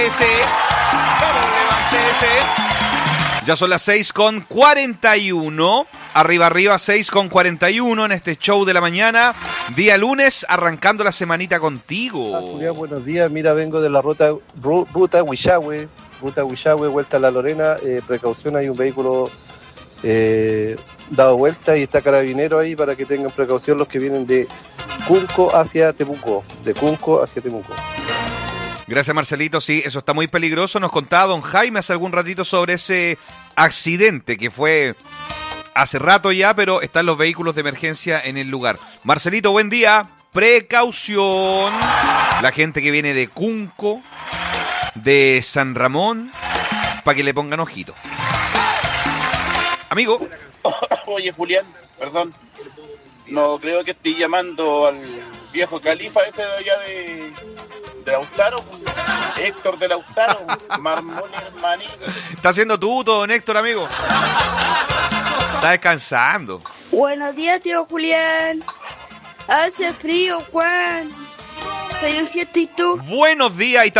Vamos, levántese. Ya son las 6:41. Arriba, 6:41 en este show de la mañana. Día lunes, arrancando la semanita contigo. Julián, buenos días. Mira, vengo de la ruta Huishahue. Ruta Huishahue, vuelta a La Lorena. Precaución, hay un vehículo dado vuelta y está carabinero ahí para que tengan precaución los que vienen de Cunco hacia Temuco. De Cunco hacia Temuco. Gracias, Marcelito. Sí, eso está muy peligroso. Nos contaba don Jaime hace algún ratito sobre ese accidente que fue hace rato ya, pero están los vehículos de emergencia en el lugar. Marcelito, buen día. Precaución. La gente que viene de Cunco, de San Ramón, para que le pongan ojito. Amigo. Oye, Julián, perdón. No creo que esté llamando al viejo califa ese de allá de Lautaro, Héctor de Lautaro, Marmón Hermaní. Está haciendo tuto, don Héctor, amigo. Está descansando. Buenos días, tío Julián. Hace frío, Juan. Soy un siete y tú. Buenos días.